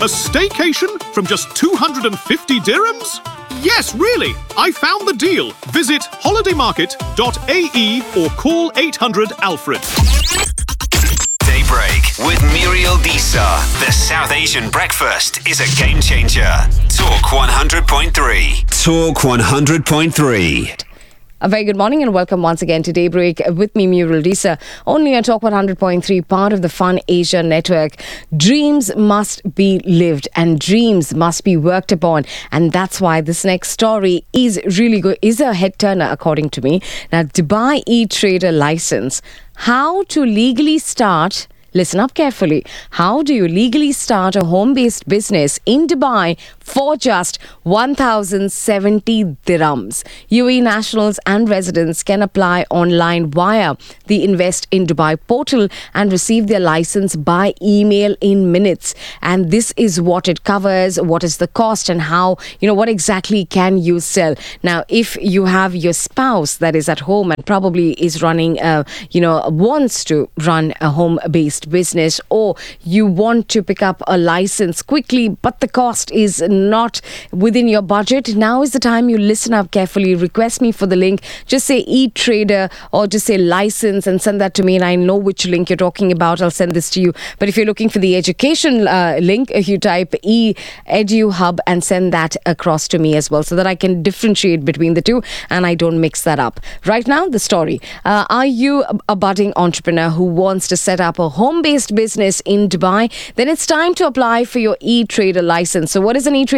A staycation from just 250 dirhams? Yes, really. I found the deal. Visit holidaymarket.ae or call 800 Alfred. Daybreak with Muriel Disa. The South Asian breakfast is a game changer. Talk 100.3. Talk 100.3. A very good morning and welcome once again to Daybreak with me, Muriel Disa, only on Talk 100.3, part of the Fun Asia network. Dreams must be lived and dreams must be worked upon, and that's why this next story is really good, is a head turner according to me. Now, Dubai e-trader license, how to legally start. Listen up carefully. How do you legally start a home-based business in Dubai for just 1,070 dirhams? UAE nationals and residents can apply online via the Invest in Dubai portal and receive their license by email in minutes. And this is what it covers, what is the cost, and how, what exactly can you sell. Now, if you have your spouse that is at home and probably is running, wants to run a home-based business, or you want to pick up a license quickly but the cost is not within your budget, now is the time you listen up carefully. Request me for the link. Just say e-trader or just say license and send that to me, and I know which link you're talking about. I'll send this to you. But if you're looking for the education link, you type edu hub and send that across to me as well, so that I can differentiate between the two and I don't mix that up. Right now, the story. Are you a budding entrepreneur who wants to set up a home-based business in Dubai? Then it's time to apply for your e-trader license. So what is an e-trader